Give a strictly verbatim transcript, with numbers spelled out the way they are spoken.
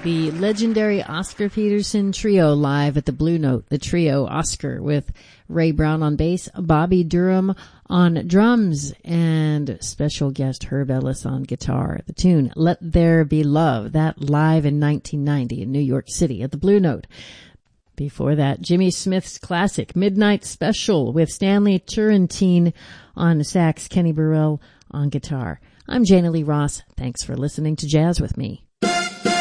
The legendary Oscar Peterson Trio live at the Blue Note. The trio, Oscar, with Ray Brown on bass, Bobby Durham on drums, and special guest Herb Ellis on guitar. The tune, Let There Be Love, that live in nineteen ninety in New York City at the Blue Note. Before that, Jimmy Smith's classic Midnight Special with Stanley Turrentine on sax, Kenny Burrell on guitar. I'm Jana Lee Ross. Thanks for listening to Jazz with me.